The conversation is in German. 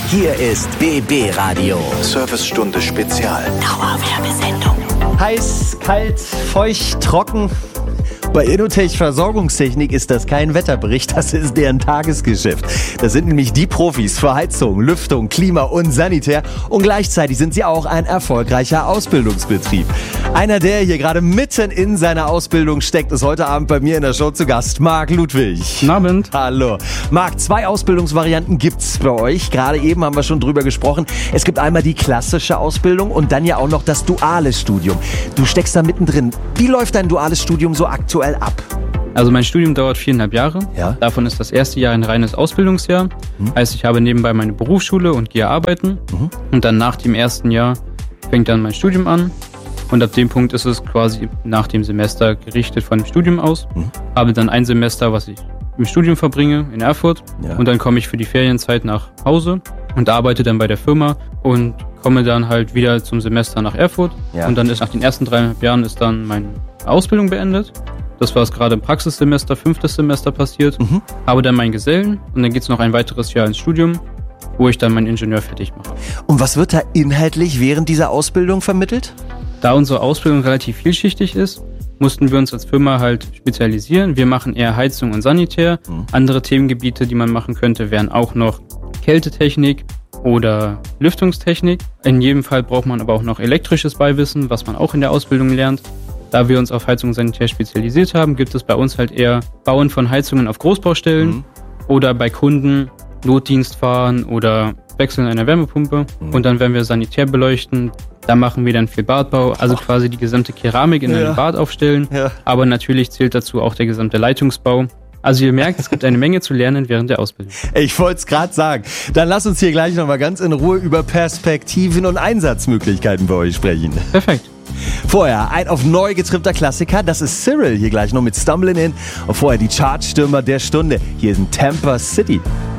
Hier ist BB Radio. Servicestunde Spezial. Dauerwerbesendung. Heiß, kalt, feucht, trocken. Bei Inotech Versorgungstechnik ist das kein Wetterbericht, das ist deren Tagesgeschäft. Das sind nämlich die Profis für Heizung, Lüftung, Klima und Sanitär und gleichzeitig sind sie auch ein erfolgreicher Ausbildungsbetrieb. Einer, der hier gerade mitten in seiner Ausbildung steckt, ist heute Abend bei mir in der Show zu Gast, Marc Ludwig. Guten Abend. Hallo. Marc, 2 Ausbildungsvarianten gibt's bei euch. Gerade eben haben wir schon drüber gesprochen. Es gibt einmal die klassische Ausbildung und dann ja auch noch das duale Studium. Du steckst da mittendrin. Wie läuft dein duales Studium so aktuell ab? Also mein Studium dauert 4,5 Jahre. Ja. Davon ist das erste Jahr ein reines Ausbildungsjahr. Heißt, ich habe nebenbei meine Berufsschule und gehe arbeiten. Und dann nach dem ersten Jahr fängt dann mein Studium an. Und ab dem Punkt ist es quasi nach dem Semester gerichtet von dem Studium aus. Habe dann ein Semester, was ich im Studium verbringe in Erfurt. Ja. Und dann komme ich für die Ferienzeit nach Hause und arbeite dann bei der Firma und komme dann halt wieder zum Semester nach Erfurt. Ja. Und dann ist nach den ersten 3,5 Jahren ist dann meine Ausbildung beendet. Das war es gerade im Praxissemester, 5. Semester passiert. Habe dann meinen Gesellen und dann geht es noch ein weiteres Jahr ins Studium, wo ich dann meinen Ingenieur fertig mache. Und was wird da inhaltlich während dieser Ausbildung vermittelt? Da unsere Ausbildung relativ vielschichtig ist, mussten wir uns als Firma halt spezialisieren. Wir machen eher Heizung und Sanitär. Andere Themengebiete, die man machen könnte, wären auch noch Kältetechnik oder Lüftungstechnik. In jedem Fall braucht man aber auch noch elektrisches Beiwissen, was man auch in der Ausbildung lernt. Da wir uns auf Heizung und Sanitär spezialisiert haben, gibt es bei uns halt eher Bauen von Heizungen auf Großbaustellen oder bei Kunden Notdienst fahren oder Wechseln einer Wärmepumpe. Und dann werden wir Sanitär beleuchten. Da machen wir dann viel Badbau, also quasi die gesamte Keramik in einem Bad aufstellen. Ja. Aber natürlich zählt dazu auch der gesamte Leitungsbau. Also ihr merkt, es gibt eine Menge zu lernen während der Ausbildung. Ich wollte es gerade sagen. Dann lass uns hier gleich nochmal ganz in Ruhe über Perspektiven und Einsatzmöglichkeiten bei euch sprechen. Perfekt. Vorher ein auf neu getrimmter Klassiker, das ist Cyril hier gleich noch mit Stumbling In. Und vorher die Chartstürmer der Stunde. Hier ist ein Tampa City.